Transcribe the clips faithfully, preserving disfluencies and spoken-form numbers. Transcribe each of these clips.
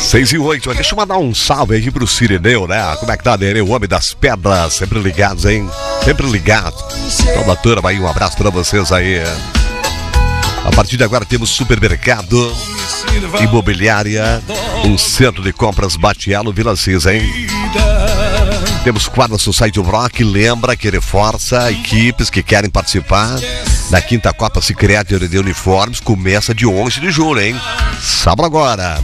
seis e oito, deixa eu mandar um salve aí pro Cirineu, né? Como é que tá, Nenê? O homem das pedras, sempre ligados, hein? Sempre ligado. Toda a turma aí, um abraço pra vocês aí. A partir de agora temos supermercado, imobiliária, um centro de compras Batielo, Vila Cis, hein? Temos quadra Society Rock, lembra que reforça equipes que querem participar da quinta Copa Sicredi de Uniformes, começa de onze de julho, hein? Sábado agora.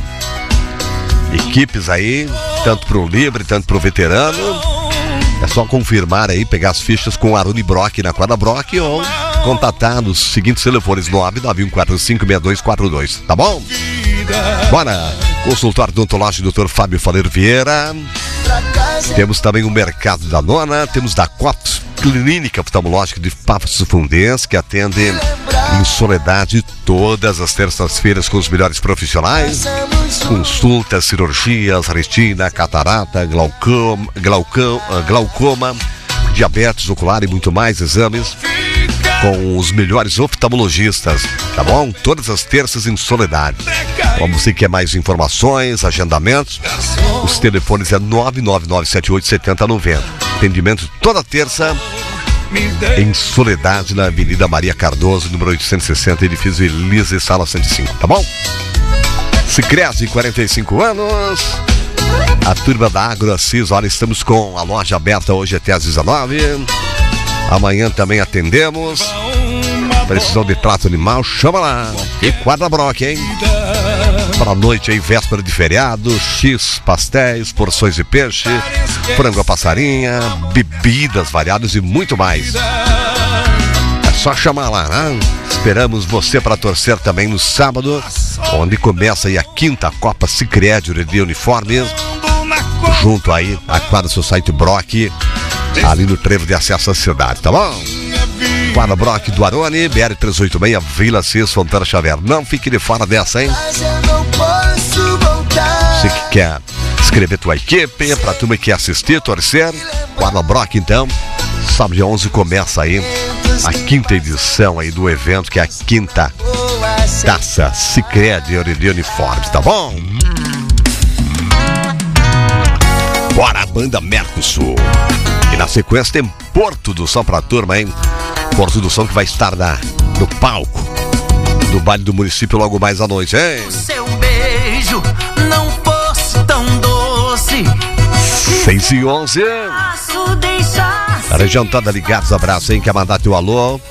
Equipes aí, tanto pro livre, tanto pro veterano. É só confirmar aí, pegar as fichas com Aruni Brock na quadra Brock ou contatar nos seguintes telefones: nove nove um quatro cinco seis dois quatro dois, tá bom? Bora! Consultório odontológico doutor Fábio Faleiro Vieira. Temos também o Mercado da Nona, temos da C O P, Clínica Oftalmológica de Passo Fundo, que atende em Soledade todas as terças-feiras com os melhores profissionais. Consultas, cirurgias, retina, catarata, glaucoma, glaucoma, glaucoma, diabetes ocular e muito mais exames com os melhores oftalmologistas, tá bom? Todas as terças em Soledade. Como você quer mais informações, agendamentos, os telefones é nove nove nove sete oito sete zero nove zero. Atendimento toda terça em Soledade, na Avenida Maria Cardoso, número oitocentos e sessenta, edifício Elisa, sala cento e cinco, tá bom? Sicredi, quarenta e cinco anos. A turma da Agro Assis, olha, estamos com a loja aberta hoje até às dezenove. Amanhã também atendemos. Precisão de trato animal, chama lá. E quadra Brock, hein? Para a noite aí, véspera de feriado, X, pastéis, porções de peixe, frango a passarinha, bebidas variadas e muito mais. É só chamar lá, né? Esperamos você para torcer também no sábado, onde começa aí a quinta Copa Sicredi de Uniformes, junto aí a quadra Society Brock, ali no trevo de acesso à cidade, tá bom? Quadra Brock do Aroni, B R trezentos e oitenta e seis, Vila Cis, Fontana Xavier. Não fique de fora dessa, hein? Você que quer escrever tua equipe, pra turma que quer assistir, torcer, Quadra Brock, então, sábado dia onze começa aí a quinta edição aí do evento, que é a quinta Taça Sicredi de Uniformes, tá bom? Bora, banda Mercosul. E na sequência tem Porto do Som pra turma, hein? Porto do Som que vai estar na, no palco do baile do município logo mais à noite, hein? Seu beijo não fosse tão doce. seis e onze. A região toda ligados, abraço, hein? Quer mandar teu alô?